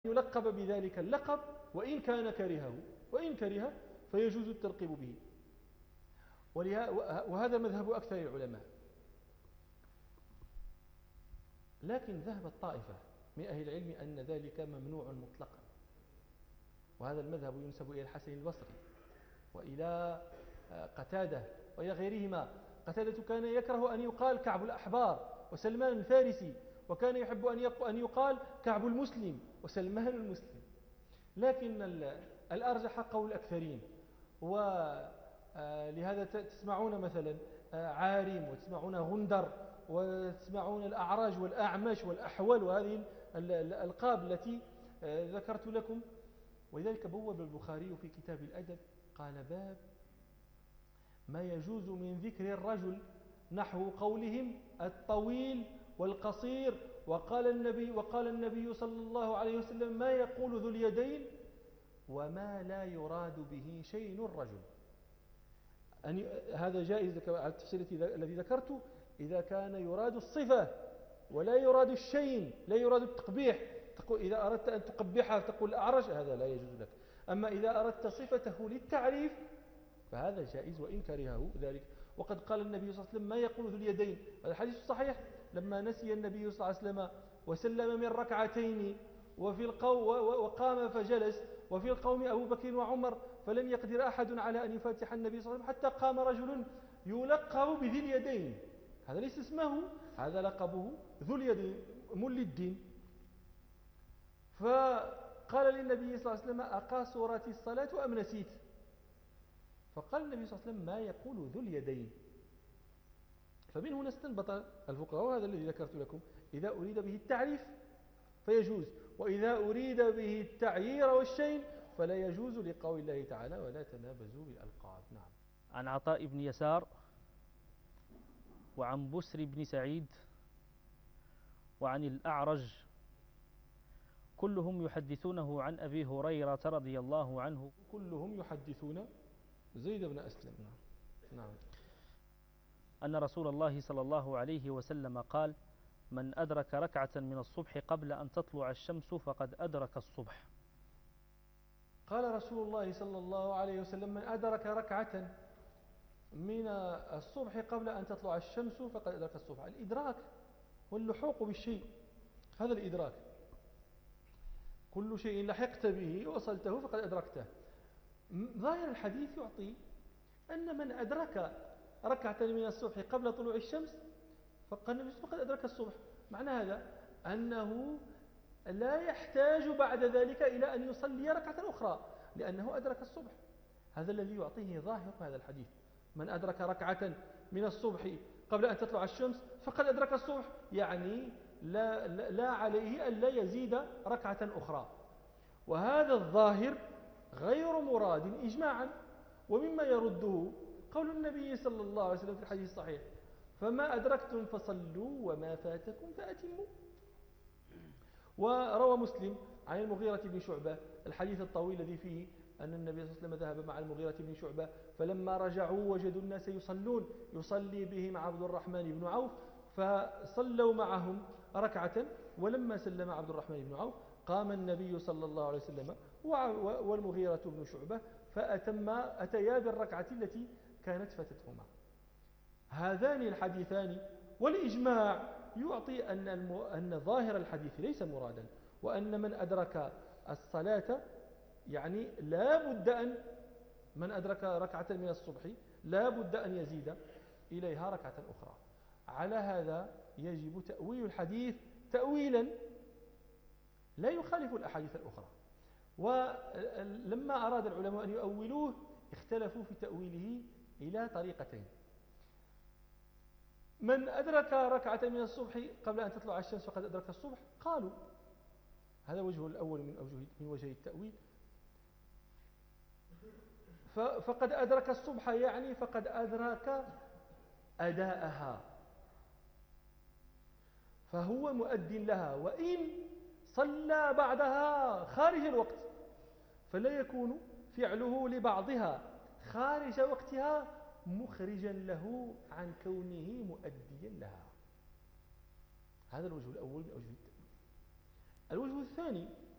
يلقب بذلك اللقب وإن كان كرهه، وإن كره فيجوز التلقيب به. وهذا مذهب أكثر العلماء. لكن ذهبت طائفة من أهل العلم أن ذلك ممنوع مطلقا، وهذا المذهب ينسب إلى الحسن البصري وإلى قتادة وإلى غيرهما. قتادة كان يكره أن يقال كعب الأحبار وسلمان الفارسي، وكان يحب أن يقال كعب المسلم وسلمان المسلم. لكن الأرجح قول الأكثرين، ولهذا تسمعون مثلا عارم، وتسمعون غندر، وتسمعون الأعراج والأعمش والأحول، وهذه الألقاب التي ذكرت لكم. ولذلك بوب البخاري في كتاب الأدب قال: باب ما يجوز من ذكر الرجل نحو قولهم الطويل والقصير، وقال النبي صلى الله عليه وسلم: ما يقول ذو اليدين، وما لا يراد به شيء الرجل. هذا جائز على التفسير الذي ذكرته إذا كان يراد الصفة ولا يراد الشيء، لا يراد التقبيح. تقول إذا أردت أن تقبحها تقول الأعرج، هذا لا يجوز لك. أما إذا أردت صفته للتعريف فهذا جائز وإن كرهه ذلك. وقد قال النبي صلى الله عليه وسلم: ما يقول ذو اليدين. هذا الحديث الصحيح لما نسي النبي صلى الله عليه وسلم وسلم من ركعتين وقام فجلس، وفي القوم أبو بكر وعمر، فلم يقدر أحد على أن يفاتح النبي صلى الله عليه وسلم حتى قام رجل يلقب بذي اليدين. هذا ليس اسمه، هذا لقبه ذو اليدين مل الدين. فقال للنبي صلى الله عليه وسلم: أقاصرت الصلاة أم نسيت؟ فقال النبي صلى الله عليه وسلم: ما يقول ذو اليدين. فمن هنا استنبط الفقهاء، وهذا الذي ذكرت لكم: إذا أريد به التعريف فيجوز، وإذا أريد به التعيير والشين فلا يجوز، لقول الله تعالى: ولا تنابزوا بالألقاب. نعم. عن عطاء بن يسار وعن بسر بن سعيد وعن الأعرج كلهم يحدثونه عن أبي هريرة رضي الله عنه. كلهم يحدثون زيد بن أسلم. نعم. أن رسول الله صلى الله عليه وسلم قال: من أدرك ركعة من الصبح قبل أن تطلع الشمس فقد أدرك الصبح. قال رسول الله صلى الله عليه وسلم: من أدرك ركعة من الصبح قبل أن تطلع الشمس فقد أدرك الصبح. الإدراك واللحوق بالشيء، هذا الإدراك. كل شيء لحقت به وصلته فقد أدركته. ظاهر الحديث يعطي أن من أدرك ركعة من الصبح قبل طلوع الشمس فقد أدرك الصبح. معنى هذا أنه لا يحتاج بعد ذلك إلى أن يصلي ركعة أخرى، لأنه أدرك الصبح. هذا الذي يعطيه ظاهر هذا الحديث: من أدرك ركعة من الصبح قبل أن تطلع الشمس فقد أدرك الصبح، يعني لا عليه أن لا يزيد ركعة أخرى. وهذا الظاهر غير مراد إجماعا. ومما يرده قول النبي صلى الله عليه وسلم في الحديث الصحيح: فما أدركتم فصلوا وما فاتكم فأتموا. وروى مسلم عن المغيرة بن شعبة الحديث الطويل الذي فيه أن النبي صلى الله عليه وسلم ذهب مع المغيرة بن شعبة، فلما رجعوا وجدوا الناس يصلون، يصلي بهم عبد الرحمن بن عوف، فصلوا معهم ركعة. ولما سلم عبد الرحمن بن عوف قام النبي صلى الله عليه وسلم والمغيرة بن شعبة فأتيا بالركعة التي كانت فاتتهما. هذان الحديثان والإجماع يعطي أن ظاهر الحديث ليس مرادا، وأن من أدرك الصلاة يعني لا بد أن من أدرك ركعة من الصبح لا بد أن يزيد إليها ركعة أخرى. على هذا يجب تأويل الحديث تأويلا لا يخالف الأحاديث الأخرى. ولما أراد العلماء أن يؤولوه اختلفوا في تأويله إلى طريقتين: من أدرك ركعة من الصبح قبل أن تطلع الشمس فقد أدرك الصبح، قالوا هذا وجه الأول من وجه التأويل، فقد أدرك الصبح يعني فقد أدرك أداءها، فهو مؤد لها، وإن صلى بعدها خارج الوقت فلا يكون فعله لبعضها خارج وقتها مخرجا له عن كونه مؤديا لها. هذا الوجه الأول من أوجه التأويل. الوجه الثاني